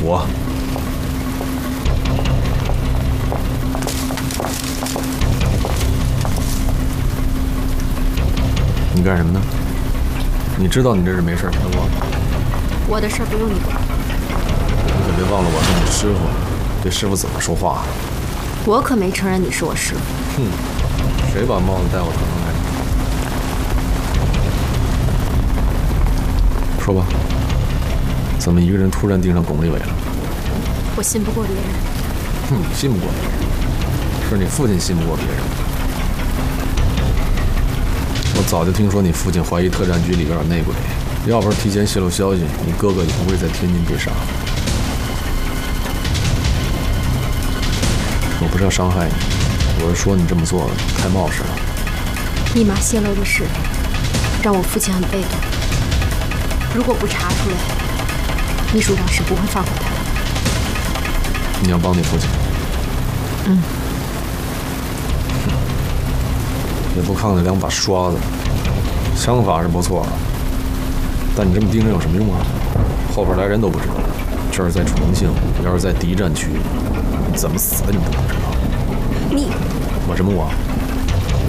我。你干什么呢？你知道你这是没事别忘了。 我的事不用你管。 你可别忘了我是你师傅，对师傅怎么说话。 我可没承认你是我师傅。 哼，谁把帽子戴我头上来？说吧，怎么一个人突然盯上巩立伟了？ 我信不过别人。 哼，你信不过别人，是你父亲信不过别人。我早就听说你父亲怀疑特战局里边有内鬼，要不是提前泄露消息，你哥哥也不会在天津被杀。我不是要伤害你，我是说你这么做太冒失了。 密码泄露的事，让我父亲很被动。如果不查出来，秘书长是不会放过他的。 你要帮你父亲？ 嗯。 也不看看两把刷子，枪法是不错，但你这么盯着有什么用啊？后边来人都不知道，这儿在重庆，要是在敌占区，你怎么死的你都不知道。 你， 我什么我？